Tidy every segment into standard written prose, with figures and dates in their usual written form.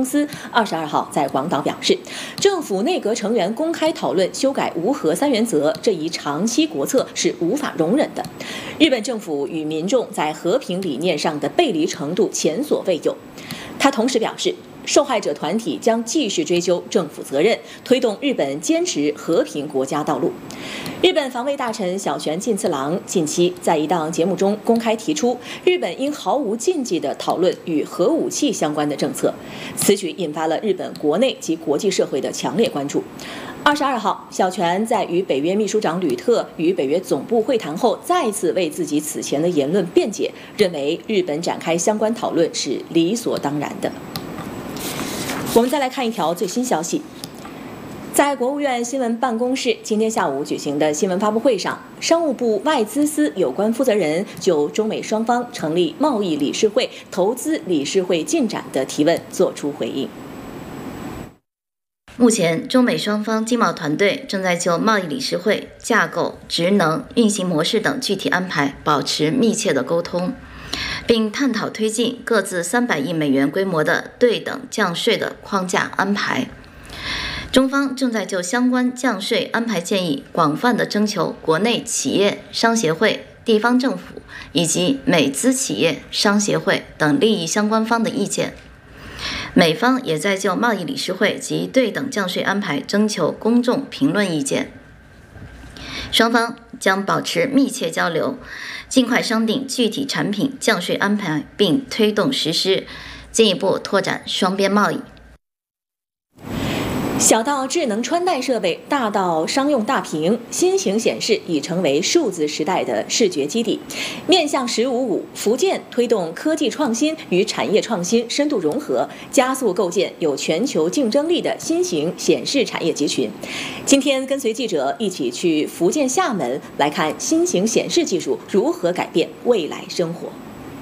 公司22号在广岛表示，政府内阁成员公开讨论修改无核三原则这一长期国策是无法容忍的。日本政府与民众在和平理念上的背离程度前所未有。他同时表示，受害者团体将继续追究政府责任，推动日本坚持和平国家道路。日本防卫大臣小泉进次郎近期在一档节目中公开提出，日本应毫无禁忌地讨论与核武器相关的政策。此举引发了日本国内及国际社会的强烈关注。22号，小泉在与北约秘书长吕特与北约总部会谈后，再次为自己此前的言论辩解，认为日本展开相关讨论是理所当然的。我们再来看一条最新消息，在国务院新闻办公室今天下午举行的新闻发布会上，商务部外资司有关负责人就中美双方成立贸易理事会、投资理事会进展的提问作出回应。 目前，中美双方经贸团队正在就贸易理事会架构、职能、运行模式等具体安排保持密切的沟通，并探讨推进各自300亿美元规模的对等降税的框架安排。中方正在就相关降税安排建议广泛地征求国内企业、商协会、地方政府以及美资企业、商协会等利益相关方的意见。美方也在就贸易理事会及对等降税安排征求公众评论意见。双方将保持密切交流，尽快商定具体产品降税安排，并推动实施，进一步拓展双边贸易。 小到智能穿戴设备，大到商用大屏，新型显示已成为数字时代的视觉基地。面向“15+5”，福建推动科技创新与产业创新深度融合，加速构建有全球竞争力的新型显示产业集群。今天跟随记者一起去福建厦门，来看新型显示技术如何改变未来生活。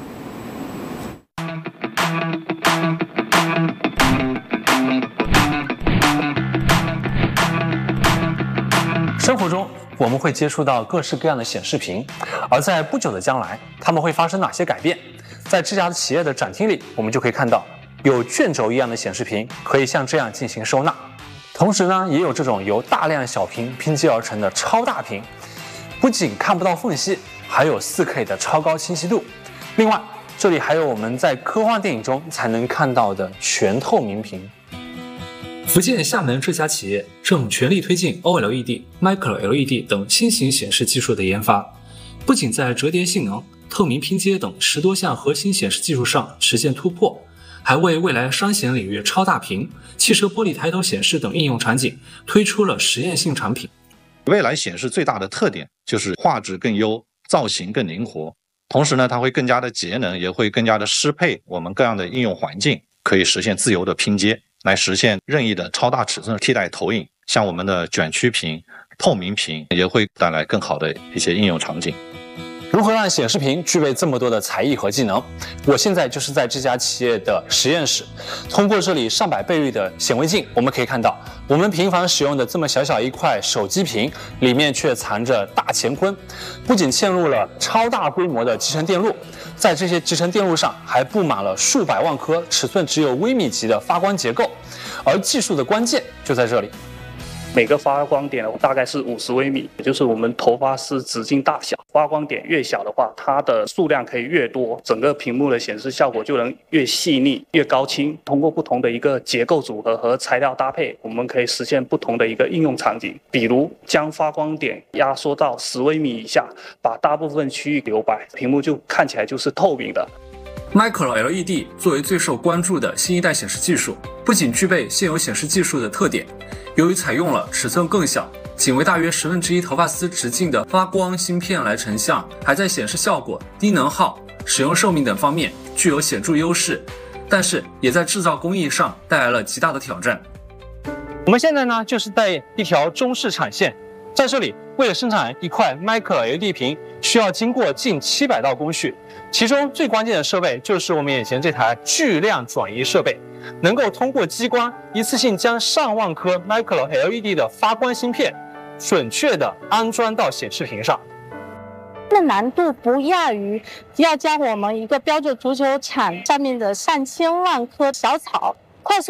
生活中我们会接触到各式各样的显示屏，而在不久的将来，它们会发生哪些改变？在这家企业的展厅里，我们就可以看到有卷轴一样的显示屏，可以像这样进行收纳。同时呢，也有这种由大量小屏拼接而成的超大屏，不仅看不到缝隙，还有4K 的超高清晰度。另外，这里还有我们在科幻电影中才能看到的全透明屏。 福建厦门这家企业正全力推进 OLED、Micro LED 等新型显示技术的研发，不仅在折叠性能、透明拼接等10多项核心显示技术上实现突破，还为未来商显领域超大屏、汽车玻璃抬头显示等应用场景推出了实验性产品。 未来显示最大的特点就是画质更优、造型更灵活，同时呢，它会更加的节能，也会更加的适配我们各样的应用环境，可以实现自由的拼接，来实现任意的超大尺寸替代投影，像我们的卷曲屏、透明屏也会带来更好的一些应用场景。 如何让显示屏具备这么多的才艺和技能？我现在就是在这家企业的实验室，通过这里上百倍率的显微镜，我们可以看到，我们平常使用的这么小小一块手机屏，里面却藏着大乾坤。不仅嵌入了超大规模的集成电路，在这些集成电路上还布满了数百万颗尺寸只有微米级的发光结构，而技术的关键就在这里。 每个发光点大概是50微米，也就是我们头发丝直径大小。发光点越小的话，它的数量可以越多，整个屏幕的显示效果就能越细腻、越高清。通过不同的一个结构组合和材料搭配，我们可以实现不同的一个应用场景。比如将发光点压缩到10微米以下，把大部分区域留白，屏幕就看起来就是透明的。 Micro LED 作为最受关注的新一代显示技术，不仅具备现有显示技术的特点，由于采用了尺寸更小、仅为大约1/10头发丝直径的发光芯片来成像，还在显示效果、低能耗、使用寿命等方面具有显著优势，但是也在制造工艺上带来了极大的挑战。 我们现在呢，就是在一条中式产线，在这里，为了生产一块 Micro LED 屏，需要经过近700道工序，其中最关键的设备就是我们眼前这台巨量转移设备，能够通过激光一次性将上万颗 Micro LED 的发光芯片准确地安装到显示屏上。 的难度不亚于要将我们一个标准足球场上面的上千万棵小草快速